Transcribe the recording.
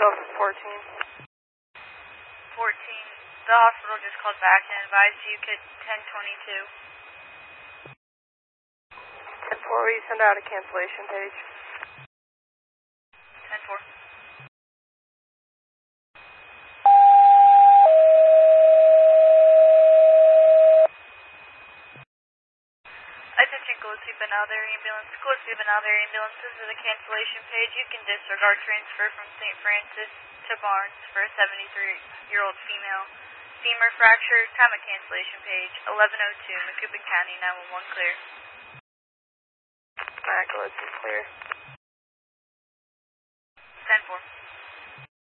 Delta 14. 14. The hospital just called back and advised you could 1022. 10-4, will you send out a cancellation page? 10-4. Attention, Gillespie Benalder Ambulance. Gillespie Benalder Ambulance, this is a cancellation page. You can disregard transfer from St. Francis to Barnes for a 73-year-old female. Femur fracture, time of cancellation page, 11:02, Macoupin County, 911 clear. Alright, Gillespie clear. 10-4.